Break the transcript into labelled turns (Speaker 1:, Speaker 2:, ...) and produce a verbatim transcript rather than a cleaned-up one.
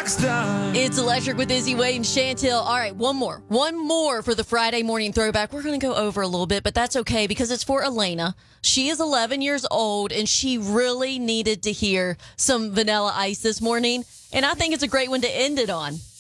Speaker 1: Rockstar.
Speaker 2: It's Electric with Izzy, Wade, and Chantel. All right, one more. One more for the Friday morning throwback. We're going to go over a little bit, but that's okay because it's for Elena. She is eleven years old, and she really needed to hear some Vanilla Ice this morning, and I think it's a great one to end it on.